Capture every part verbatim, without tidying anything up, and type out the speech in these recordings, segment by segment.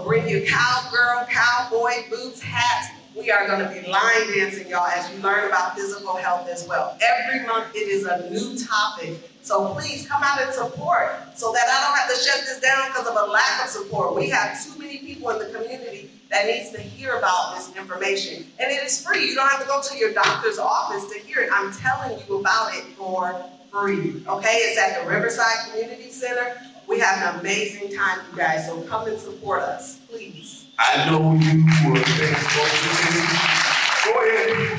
So bring your cowgirl, cowboy boots, hats. We are going to be line dancing, y'all, as you learn about physical health as well. Every month it is a new topic. So please come out and support so that I don't have to shut this down because of a lack of support. We have too many people in the community that needs to hear about this information. And it is free. You don't have to go to your doctor's office to hear it. I'm telling you about it for free. Okay? It's at the Riverside Community Center. We have an amazing time, you guys. So come and support us, please. I know you were paying close attention. Go ahead.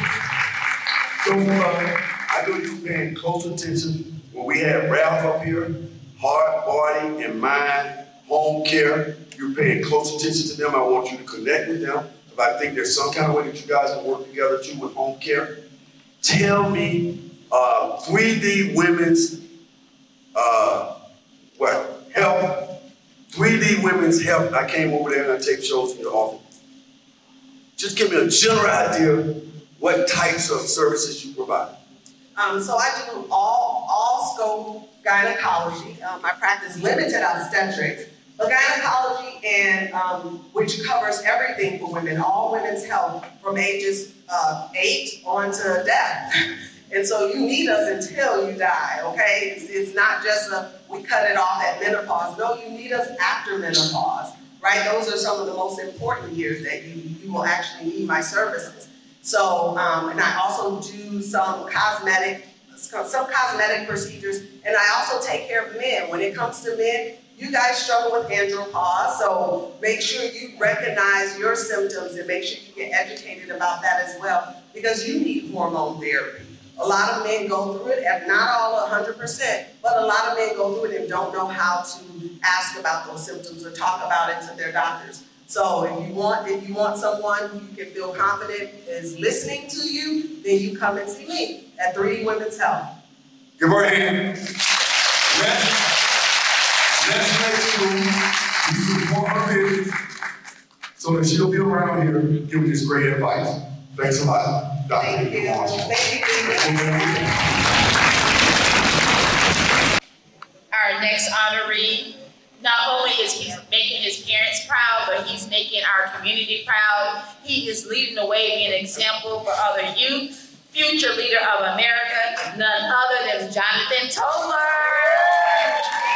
So, uh, I know you were paying close attention when we had Ralph up here, Heart, Body, and Mind, Home Care. You're paying close attention to them. I want you to connect with them. If I think there's some kind of way that you guys can work together too with Home Care. Tell me, uh, three D Women's, uh, what, health. three D Women's Health, I came over there and I tape shows in your office. Just give me a general idea what types of services you provide. Um, so I do all, all scope gynecology. Um, I practice limited obstetrics, but gynecology, and um, which covers everything for women, all women's health from ages uh, eight on to death. And so you need us until you die, okay? It's, it's not just a, we cut it off at menopause. No, you need us after menopause, right? Those are some of the most important years that you, you will actually need my services. So, um, and I also do some cosmetic, some cosmetic procedures, and I also take care of men. When it comes to men, you guys struggle with andropause, so make sure you recognize your symptoms and make sure you get educated about that as well, because you need hormone therapy. A lot of men go through it, and not all one hundred percent, but a lot of men go through it and don't know how to ask about those symptoms or talk about it to their doctors. So if you want, if you want someone who you can feel confident is listening to you, then you come and see me at three D Women's Health. Give her a hand. Let's, let's make sure you support her business so that she'll be around here giving this great advice. Thanks a lot. Doctor Thank you. Thank you. Our next honoree, not only is he making his parents proud, but he's making our community proud. He is leading the way, being an example for other youth. Future leader of America, none other than Jonathan Toller.